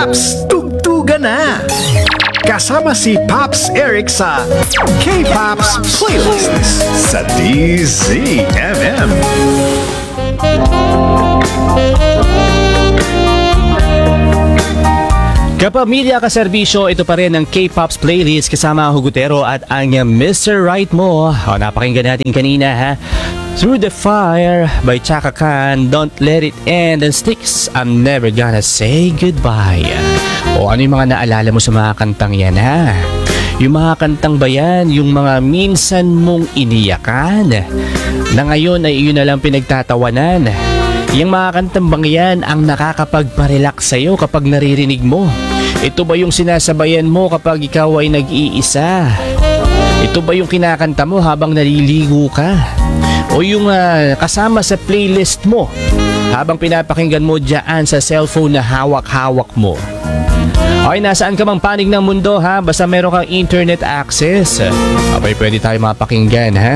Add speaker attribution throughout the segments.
Speaker 1: Paps, tugtugan na! Kasama si Pops Eric sa K-Pops Playlist sa DZMM.
Speaker 2: Kapamilya kaserbisyo, ito pa rin ang K-Pops Playlist kasama ang Hugutero at ang Mr. Right mo. Napakinggan natin kanina ha. Through the Fire by Chaka Khan, Don't Let It End, and Sticks, I'm Never Gonna Say Goodbye. Ano yung mga naalala mo sa mga kantang yan ha? Yung mga kantang ba yan, yung mga minsan mong iniyakan na ngayon ay iyon na lang pinagtatawanan? Yung mga kantang bang yan ang nakakapagparelax sa'yo kapag naririnig mo? Ito ba yung sinasabayan mo kapag ikaw ay nag-iisa? Ito ba yung kinakanta mo habang naliligo ka? O yung kasama sa playlist mo habang pinapakinggan mo dyan sa cellphone na hawak-hawak mo? Okay, nasaan ka mang panig ng mundo ha? Basta meron kang internet access, abay pwede tayo mapakinggan ha?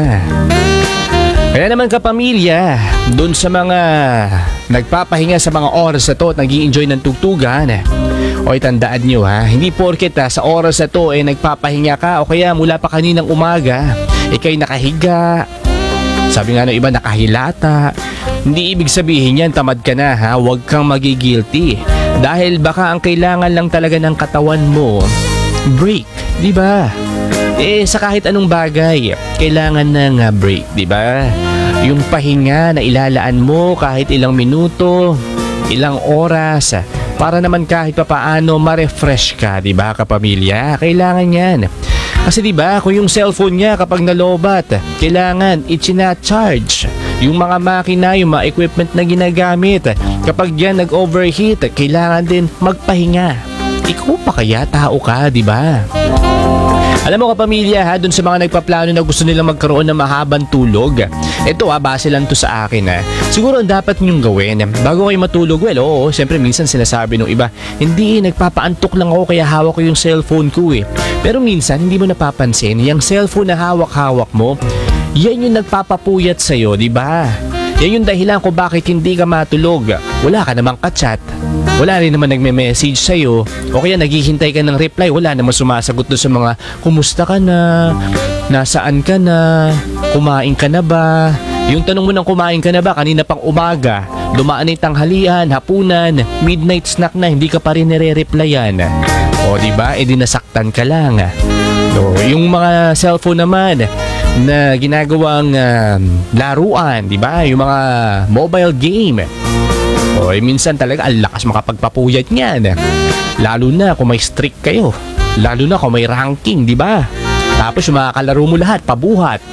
Speaker 2: Kaya naman kapamilya, dun sa mga nagpapahinga sa mga oras na to at nag-i-enjoy ng tugtugan, o tandaan nyo ha, hindi porket sa oras na to nagpapahinga ka o kaya mula pa kaninang umaga, ikay nakahiga, sabi nga ng iba nakahilata, hindi ibig sabihin yan tamad ka na ha, huwag kang magigilty. Dahil baka ang kailangan lang talaga ng katawan mo, break, di ba? Sa kahit anong bagay, kailangan ng break, di ba? Yung pahinga na ilalaan mo kahit ilang minuto, ilang oras, para naman kahit papaano ma-refresh ka, di ba kapamilya? Kailangan yan. Kasi di ba kung yung cellphone niya kapag nalobat, kailangan i-charge. Yung mga makina, yung mga equipment na ginagamit, kapag yan nag-overheat, kailangan din magpahinga. Ikaw pa kaya tao ka, di ba? Alam mo kapamilya ha, dun sa mga nagpaplano na gusto nilang magkaroon ng mahabang tulog, ito base lang to sa akin ha. Siguro ang dapat niyong gawin bago kayo matulog, oo, siyempre minsan sinasabi ng iba, hindi, nagpapaantok lang ako kaya hawak ko yung cellphone ko eh. Pero minsan hindi mo napapansin, yung cellphone na hawak-hawak mo, yan yung nagpapapuyat sa'yo, di ba? Yan yung dahilan kung bakit hindi ka matulog. Wala ka namang ka-chat. Wala rin naman nagme-message sa'yo. O kaya naghihintay ka ng reply. Wala naman sumasagot doon sa mga kumusta ka na? Nasaan ka na? Kumain ka na ba? Yung tanong mo ng kumain ka na ba kanina pang umaga, dumaan na yung tanghalian, hapunan, midnight snack na, hindi ka pa rin nire-replyan. O diba? E di nasaktan ka lang. So, yung mga cellphone naman na ginagawang laruan, di ba? Yung mga mobile game. O minsan talaga ang lakas makapagpapuyat niyan. Lalo na kung may streak kayo. Lalo na kung may ranking, di ba? Tapos yung mga kalaro mo lahat, pabuhat.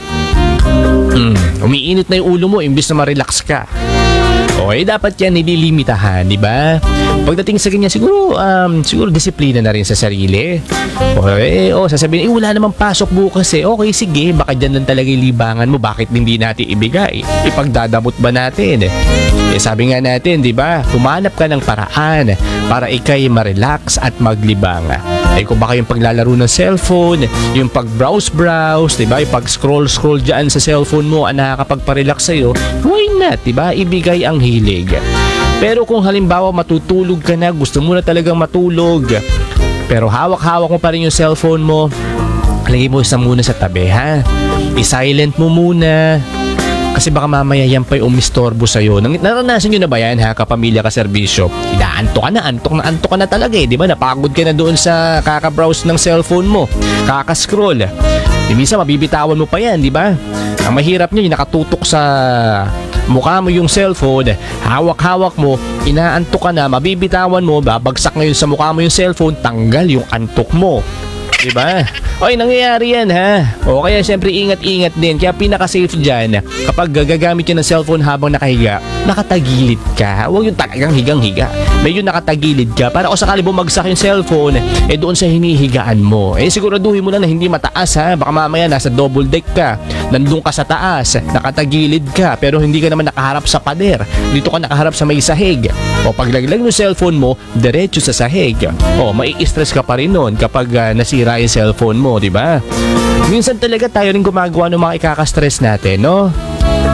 Speaker 2: Umiinit na yung ulo mo imbis na ma-relax ka. Okay, dapat yan nililimitahan, di ba? Pagdating sa ganyan, siguro disiplina na rin sa sarili. Okay, sasabihin, wala namang pasok bukas eh. Okay, sige, baka dyan lang talaga yung libangan mo. Bakit hindi natin ibigay? Ipagdadamot ba natin? Sabi nga natin, di ba? Humanap ka ng paraan para ikay ma-relax at maglibang. Kung baka yung paglalaro ng cellphone, yung pag-browse, di ba? Yung pag-scroll dyan sa cellphone mo, nakakapagpa-relax sa'yo, why not, di ba? Ibigay ang hilig. Pero kung halimbawa matutulog ka na, gusto mo na talagang matulog, pero hawak-hawak mo pa rin yung cellphone mo, lagay mo isa muna sa tabi, ha? I-silent mo muna. Kasi baka mamaya yan pa yung umistorbo sa'yo. Naranasan nyo na ba yan ha, kapamilya kaserbisyo? Inaantok ka na talaga eh. Di ba? Napagod ka na doon sa kaka-browse ng cellphone mo. Kaka-scroll. Minsan mabibitawan mo pa yan, di ba? Ang mahirap nyo, yung nakatutok sa mukha mo yung cellphone, hawak-hawak mo, inaantok ka na, mabibitawan mo, babagsak ngayon sa mukha mo yung cellphone, tanggal yung antok mo. Diba? Oy, nangyayari yan ha. O kaya syempre ingat-ingat din. Kaya pinaka-safe dyan, kapag gagamit ka ng cellphone habang nakahiga, nakatagilid ka. Huwag yung talagang higang-higa. Medyo nakatagilid ka para kung sakali bumagsak yung cellphone, doon sa hinihigaan mo. Siguraduhin mo lang na hindi mataas ha. Baka mamaya nasa double deck ka, nandun ka sa taas, nakatagilid ka, pero hindi ka naman nakaharap sa pader. Dito ka nakaharap sa may sahig. O paglaglag ng cellphone mo, diretso sa sahig. O mai-stress ka pa rin nun kapag nasira yung cellphone mo, di ba? Minsan talaga tayo rin gumagawa ng mga ikaka-stress natin, no?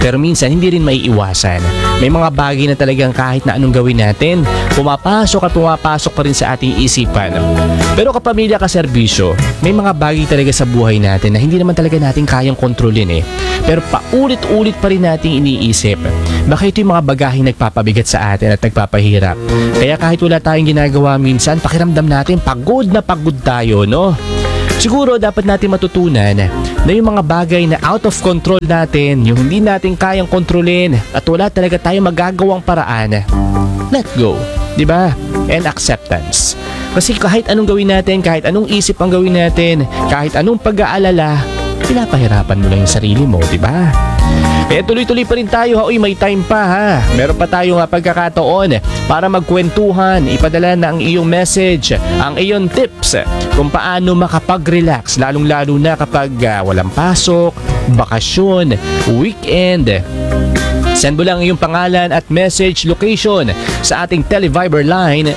Speaker 2: Pero minsan, hindi rin maiiwasan. May mga bagay na talagang kahit na anong gawin natin, pumapasok pa rin sa ating isipan. Pero kapamilya kaserbisyo, may mga bagay talaga sa buhay natin na hindi naman talaga natin kayang kontrolin Pero paulit-ulit pa rin nating iniisip. Baka ito yung mga bagaheng nagpapabigat sa atin at nagpapahirap. Kaya kahit wala tayong ginagawa minsan, pakiramdam natin pagod na pagod tayo, no? Siguro dapat natin matutunan na yung mga bagay na out of control natin, yung hindi natin kayang kontrolin at wala talaga tayong magagawang paraan, let go, di ba? And acceptance. Kasi kahit anong gawin natin, kahit anong isip ang gawin natin, kahit anong pag-aalala, pinapahirapan mo lang yung sarili mo, di ba? Kaya tuloy-tuloy pa rin tayo ha. Uy, may time pa ha. Meron pa tayong pagkakataon para magkwentuhan. Ipadala na ang iyong message, ang iyong tips kung paano makapag-relax, lalong-lalo na kapag walang pasok, bakasyon, weekend. Send mo lang iyong pangalan at message location sa ating Televiber line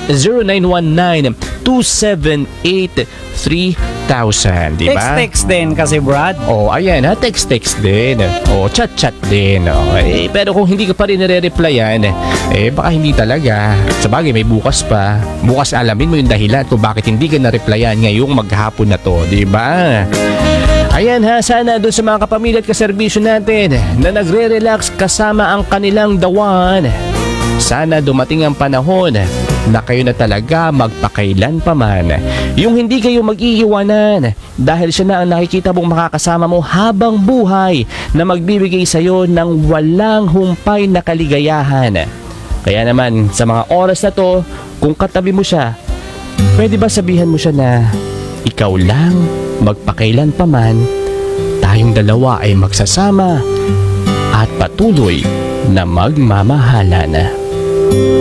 Speaker 2: 0919-278-3000, diba?
Speaker 3: Text din kasi, Brad.
Speaker 2: Oh, ayan ha, text din. Oh, chat din. Oh, pero kung hindi ka pa rin nare-replyan, baka hindi talaga. Sabagay, may bukas pa. Bukas alamin mo yung dahilan kung bakit hindi ka na-replyan ngayong maghapon na to, diba? Ayan ha, sana doon sa mga kapamilya at kaserbisyo natin na nagre-relax kasama ang kanilang dawan. Sana dumating ang panahon na kayo na talaga magpakailan pa man. Yung hindi kayo mag-iiwanan dahil siya na ang nakikita mong makakasama mo habang buhay na magbibigay sa'yo ng walang humpay na kaligayahan. Kaya naman sa mga oras na to, kung katabi mo siya, pwede ba sabihan mo siya na ikaw lang, magpakailan pa man, tayong dalawa ay magsasama at patuloy na magmamahalan.